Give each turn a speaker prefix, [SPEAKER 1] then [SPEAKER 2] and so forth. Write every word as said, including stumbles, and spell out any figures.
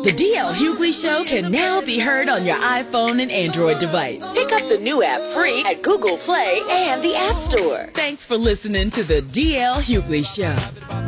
[SPEAKER 1] The D L Hughley Show can now be heard on your iPhone and Android device. Pick up the new app free at Google Play and the App Store. Thanks for listening to The D L Hughley Show.